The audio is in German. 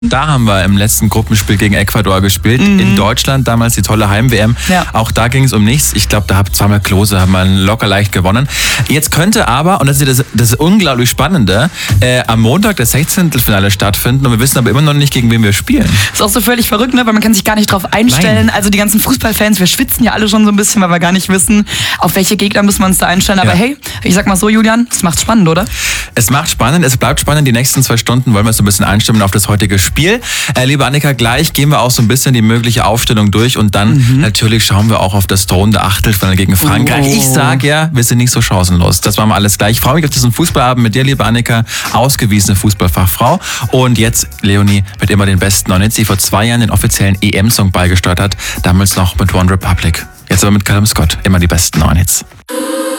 Da haben wir im letzten Gruppenspiel gegen Ecuador gespielt. In Deutschland, damals die tolle Heim-WM. Ja. Auch da ging es um nichts. Ich glaube, da hat zweimal Klose, haben wir locker leicht gewonnen. Jetzt könnte aber, und das ist das unglaublich Spannende, am Montag das 16. Finale stattfinden. Und wir wissen aber immer noch nicht, gegen wen wir spielen. Ist auch so völlig verrückt, ne? Weil man kann sich gar nicht drauf einstellen. Nein. Also die ganzen Fußballfans, wir schwitzen ja alle schon so ein bisschen, weil wir gar nicht wissen, auf welche Gegner müssen wir uns da einstellen. Aber hey, ich sag mal so, Julian, es macht spannend, oder? Es macht spannend, es bleibt spannend. Die nächsten 2 Stunden wollen wir so ein bisschen einstimmen auf das heutige Spiel. Liebe Annika, gleich gehen wir auch so ein bisschen die mögliche Aufstellung durch und dann natürlich schauen wir auch auf das drohende Achtelfinale gegen Frankreich. Ich sag ja, wir sind nicht so chancenlos. Das machen wir alles gleich. Ich freue mich auf diesen Fußballabend mit dir, liebe Annika, ausgewiesene Fußballfachfrau. Und jetzt Leonie mit immer den besten Neuen Hits, die vor 2 Jahren den offiziellen EM-Song beigesteuert hat. Damals noch mit One Republic. Jetzt aber mit Callum Scott. Immer die besten Neuen Hits.